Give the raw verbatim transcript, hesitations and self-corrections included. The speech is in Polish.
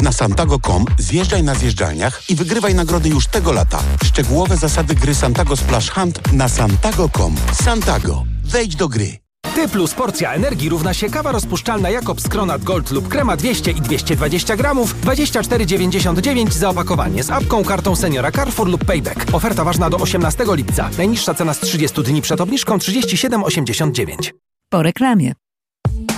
Na santago kropka com zjeżdżaj na zjeżdżalniach i wygrywaj nagrody już tego lata. Szczegółowe zasady gry Santago Splash Hunt na santago kropka com. Santago. Wejdź do gry. Ty plus porcja energii równa się kawa rozpuszczalna Jakobs Kronat Gold lub krema dwieście i dwieście dwadzieścia gramów, dwadzieścia cztery dziewięćdziesiąt dziewięć za opakowanie z apką, kartą seniora Carrefour lub Payback. Oferta ważna do osiemnastego lipca. Najniższa cena z trzydziestu dni przed obniżką trzydzieści siedem osiemdziesiąt dziewięć. Po reklamie.